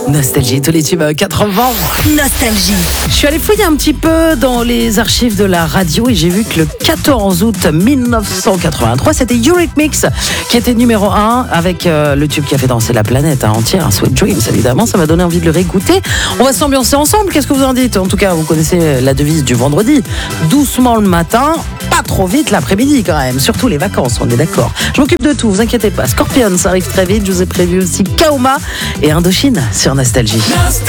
Nostalgie, tous les tubes 80. Nostalgie. Je suis allée fouiller un petit peu dans les archives de la radio et j'ai vu que le 14 août 1983, c'était Eurythmics qui était numéro 1 avec le tube qui a fait danser la planète entière, Sweet Dreams évidemment, ça m'a donné envie de le réécouter. On va s'ambiancer ensemble, qu'est-ce que vous en dites? En tout cas, vous connaissez la devise du vendredi, doucement le matin, pas trop vite l'après-midi quand même, surtout les vacances, on est d'accord. Je m'occupe de tout, vous inquiétez pas. Scorpions, ça arrive très vite, je vous ai prévu aussi Kaoma et Indochine sur Nostalgie.